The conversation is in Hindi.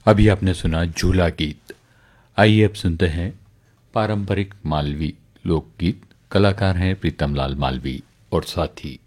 अभी आपने सुना झूला गीत। आइए अब सुनते हैं पारंपरिक मालवी लोकगीत। कलाकार हैं प्रीतम लाल मालवी और साथी।